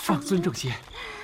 放尊重些。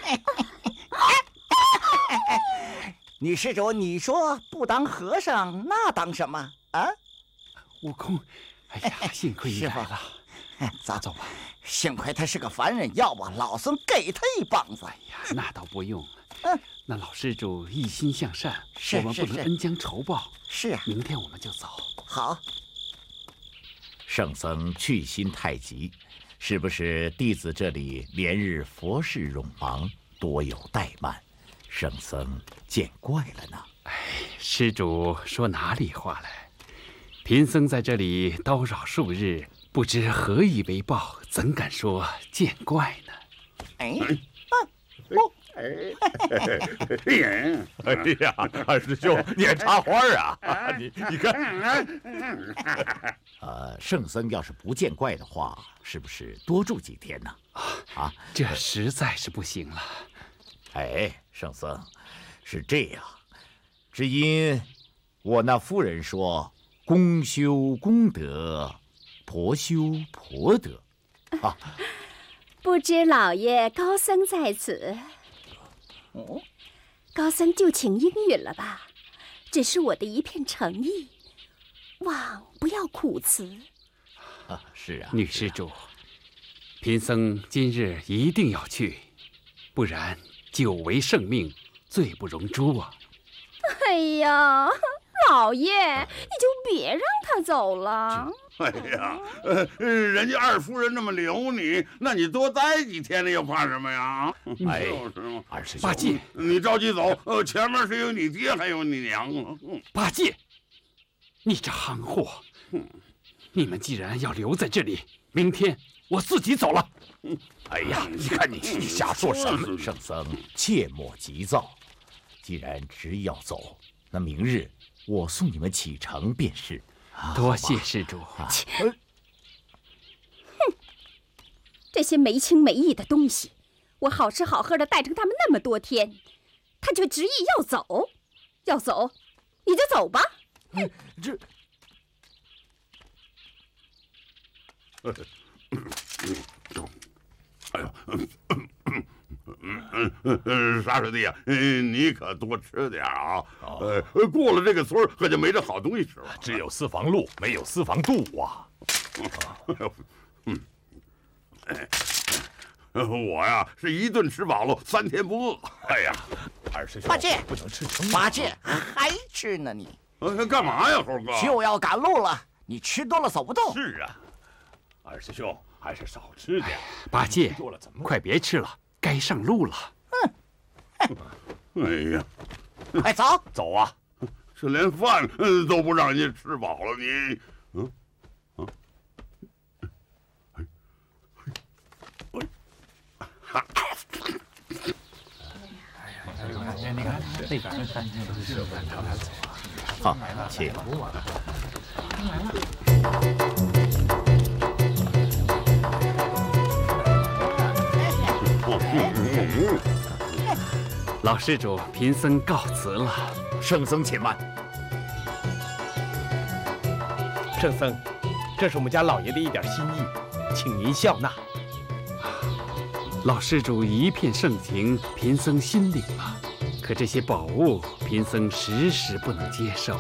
女施主，你说不当和尚，那当什么啊？ 悟空，哎呀，幸亏你来了。 走走吧。 幸亏他是个凡人，要不老孙给他一棒子。 哎呀，那倒不用。那老施主一心向善，我们不能恩将仇报。 是啊， 明天我们就走。 好。 圣僧去心太急，是不是弟子这里连日佛事冗忙，多有怠慢，圣僧见怪了呢？ 哎，施主说哪里话来？贫僧在这里叨扰数日，不知何以为报，怎敢说见怪呢？ 哎呀，二师兄，你还插花啊？你看，圣僧要是不见怪的话，是不是多住几天呢？啊， 这实在是不行了。 哎，圣僧，是这样，只因我那夫人说，公修公德，婆修婆德，啊， 不知老爷高僧在此。高僧就请应允了吧，只是我的一片诚意，望不要苦辞。 是啊， 女施主，贫僧今日一定要去，不然久违圣命，罪不容诛啊！ 哎呀，老爷，你就别让他走了。 哎呀，人家二夫人那么留你，那你多待几天了，又怕什么呀？ 哎， 就是嘛。 二师兄， 八戒， 你着急走，前面是有你爹，还有你娘啊。 八戒，你这夯货！你们既然要留在这里，明天我自己走了。 哎呀，你看你瞎说什么？圣僧切莫急躁，既然执意要走，那明日我送你们启程便是。 多谢施主。 哼，这些没情没义的东西，我好吃好喝的带着他们那么多天，他却执意要走。要走，你就走吧。 这。 哎呦，沙师弟啊，你可多吃点啊！过了这个村可就没这好东西吃了。 只有私房路，没有私房渡啊！ 我呀是一顿吃饱了，3天不饿。 哎呀，二师兄， 八戒不能吃撑。 八戒还吃呢你？ 干嘛呀，猴哥？ 就要赶路了，你吃多了走不动。 是啊，二师兄还是少吃点。 八戒，快别吃了，该上路了。 哎呀， 快走走啊！ 这连饭都不让人家吃饱了，你， 你看那边好，请。 老施主，贫僧告辞了。 圣僧且慢。 圣僧，这是我们家老爷的一点心意，请您笑纳。 老施主一片盛情，贫僧心领了。可这些宝物，贫僧时不能接受。